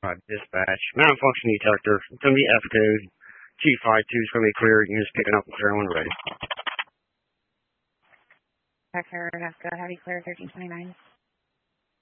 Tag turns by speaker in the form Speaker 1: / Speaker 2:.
Speaker 1: Dispatch. Malfunction detector. It's going to be F code. G52 is going to be clear. You're just picking up and clear when ready.
Speaker 2: Back here, Alaska, heavy clear 1329.